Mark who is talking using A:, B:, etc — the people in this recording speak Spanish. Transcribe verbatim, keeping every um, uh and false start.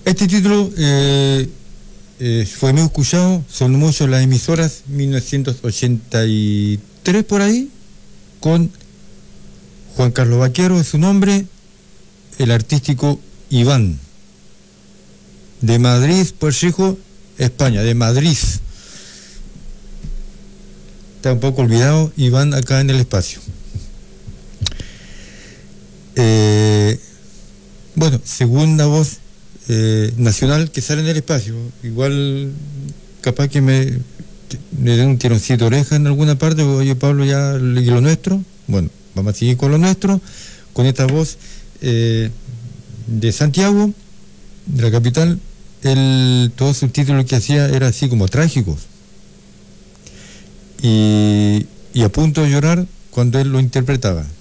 A: Este título eh, eh, fue muy escuchado, son muchas las emisoras, mil novecientos ochenta y tres por ahí, con Juan Carlos Baquero es su nombre, el artístico Iván, de Madrid, Puerto Rico, España, de Madrid. Está un poco olvidado Iván acá en el espacio. Eh, bueno, segunda voz eh, nacional que sale en el espacio. Igual capaz que me, me den un tironcito de oreja en alguna parte, porque oye Pablo, ya leí lo nuestro. Bueno, vamos a seguir con lo nuestro, con esta voz eh, de Santiago, de la capital. El, todo su título que hacía era así como trágicos. Y, y a punto de llorar cuando él lo interpretaba.